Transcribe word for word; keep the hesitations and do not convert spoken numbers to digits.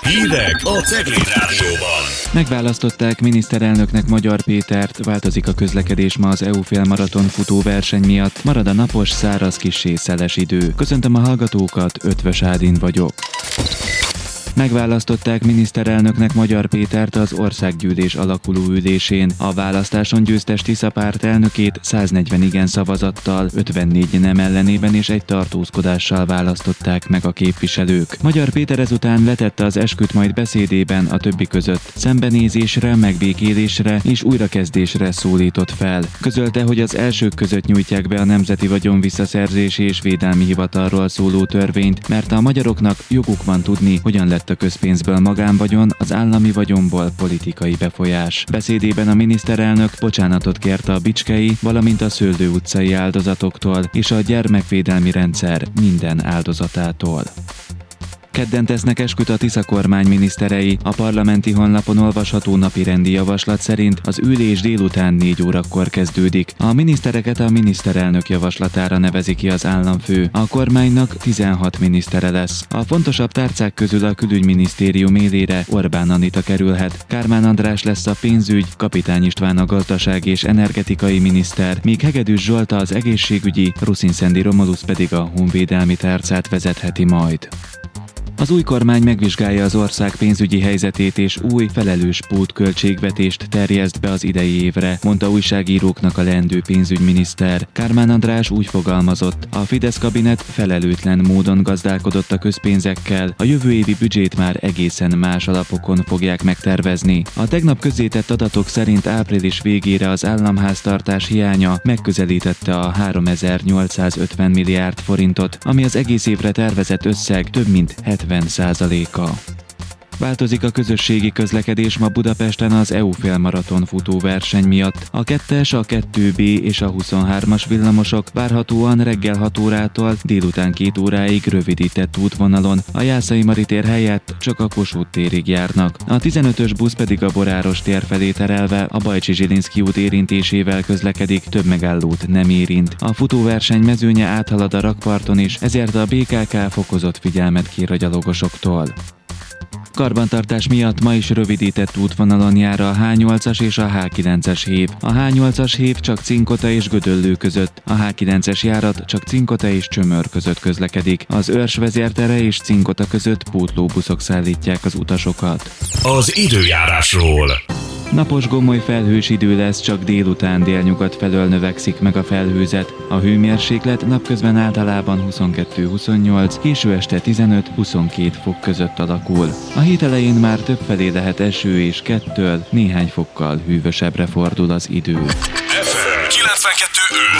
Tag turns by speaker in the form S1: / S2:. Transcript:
S1: Hírek a Cegléd Rádióban.
S2: Megválasztották miniszterelnöknek Magyar Pétert, változik a közlekedés ma az é u félmaraton futóverseny miatt, marad a napos, száraz, kissé szeles idő. Köszöntöm a hallgatókat, Ötvös Ádin vagyok. Megválasztották miniszterelnöknek Magyar Pétert az országgyűlés alakuló ülésén. A választáson győztes Tisza párt elnökét száznegyven igen szavazattal, ötvennégy nem ellenében és egy tartózkodással választották meg a képviselők. Magyar Péter ezután letette az esküt, majd beszédében a többi között szembenézésre, megbékélésre és újrakezdésre szólított fel. Közölte, hogy az elsők között nyújtják be a Nemzeti Vagyon Visszaszerzési és Védelmi Hivatalról szóló törvényt, mert a magyaroknak joguk van tudni, hogyan lett a közpénzből magánvagyon, az állami vagyonból politikai befolyás. Beszédében a miniszterelnök bocsánatot kérte a bicskei, valamint a Szőlő utcai áldozatoktól és a gyermekvédelmi rendszer minden áldozatától. Kedden tesznek esküt a Tisza kormány miniszterei. A parlamenti honlapon olvasható napirendi javaslat szerint az ülés délután négy órakor kezdődik. A minisztereket a miniszterelnök javaslatára nevezi ki az államfő. A kormánynak tizenhat minisztere lesz. A fontosabb tárcák közül a külügyminisztérium élére Orbán Anita kerülhet. Kármán András lesz a pénzügy, Kapitány István a gazdaság és energetikai miniszter, míg Hegedűs Zsolt az egészségügyi, Ruszin-Szendi Romulusz pedig a honvédelmi tárcát vezetheti majd. Az új kormány megvizsgálja az ország pénzügyi helyzetét és új, felelős pótköltségvetést terjeszt be az idei évre, mondta újságíróknak a leendő pénzügyminiszter. Kármán András úgy fogalmazott, a Fidesz kabinet felelőtlen módon gazdálkodott a közpénzekkel, a jövő évi büdzsét már egészen más alapokon fogják megtervezni. A tegnap közzétett adatok szerint április végére az államháztartás hiánya megközelítette a háromezer-nyolcszázötven milliárd forintot, ami az egész évre tervezett összeg több mint hetven százaléka. Változik a közösségi közlekedés ma Budapesten az é u félmaraton futóverseny miatt. A kettes, a kettő bé és a huszonhármas villamosok várhatóan reggel hat órától délután két óráig rövidített útvonalon, a Jászai Mari tér helyett csak a Kossuth térig járnak. A tizenötös busz pedig a Boráros tér felé terelve a Bajcsy-Zsilinszky út érintésével közlekedik, több megállót nem érint. A futóverseny mezőnye áthalad a rakparton is, ezért a bé ká ká fokozott figyelmet kér a gyalogosoktól. Karbantartás miatt ma is rövidített útvonalon jár a há nyolcas és a há kilences hév. A há nyolcas hév csak Cinkota és Gödöllő között, a há kilences járat csak Cinkota és Csömör között közlekedik. Az Őrs vezértere és Cinkota között pótlóbuszok szállítják az utasokat.
S1: Az időjárásról.
S2: Napos, gomoly felhős idő lesz, csak délután délnyugat felől növekszik meg a felhőzet. A hőmérséklet napközben általában huszonkettő-huszonnyolc, késő este tizenöt-huszonkét fok között alakul. A hét elején már többfelé lehet eső és kettől néhány fokkal hűvösebbre fordul az idő.
S1: ef em kilencvenkettő